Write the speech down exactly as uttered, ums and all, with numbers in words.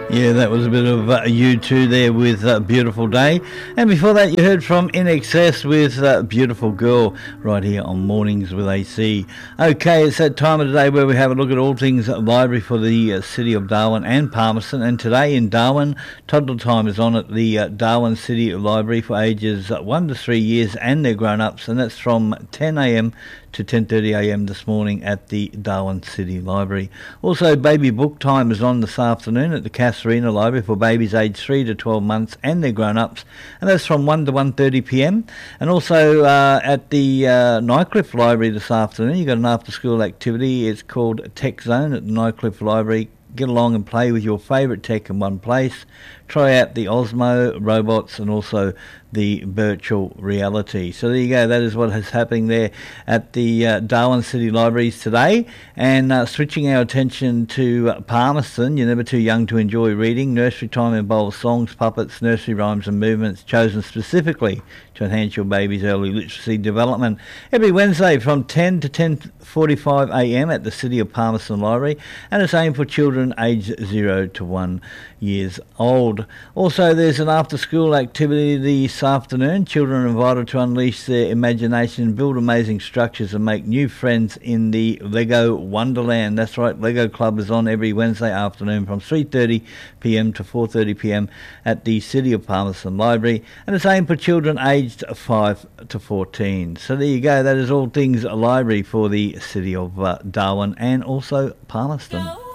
Yeah, that was a bit of uh, U two there with uh, Beautiful Day. And before that, you heard from In Excess with uh, Beautiful Girl right here on Mornings with A C. Okay, it's that time of the day where we have a look at all things library for the uh, city of Darwin and Palmerston. And today in Darwin, toddler time is on at the uh, Darwin City Library for ages uh, one to three years and their grown-ups. And that's from ten a m to ten thirty a m this morning at the Darwin City Library. Also, baby book time is on this afternoon at the Cass Arena Library for babies aged three to twelve months and their grown-ups, and that's from one to one thirty p m. And also uh, at the uh, Nycliffe Library this afternoon, you've got an after-school activity. It's called Tech Zone at the Nycliffe Library. Get along and play with your favourite tech in one place. Try out the Osmo robots and also the virtual reality. So there you go. That is what is happening there at the uh, Darwin City Libraries today. And uh, switching our attention to uh, Palmerston, you're never too young to enjoy reading. Nursery time involves songs, puppets, nursery rhymes and movements chosen specifically to enhance your baby's early literacy development. Every Wednesday from ten to ten forty-five a m at the City of Palmerston Library, and it's aimed for children aged zero to one years old. Also, there's an after-school activity this afternoon. Children are invited to unleash their imagination, build amazing structures and make new friends in the Lego Wonderland. That's right, Lego Club is on every Wednesday afternoon from three thirty p m to four thirty p m at the City of Palmerston Library, and it's aimed for children aged five to fourteen. So there you go, that is all things library for the City of uh, Darwin and also Palmerston.